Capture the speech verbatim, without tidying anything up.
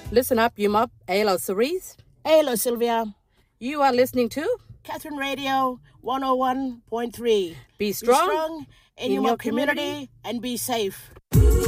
Listen up, you mob. Hello, Cerise. Hello, Sylvia. You are listening to Catherine Radio one oh one point three. Be Strong, be strong in, in your, your community, community and be safe.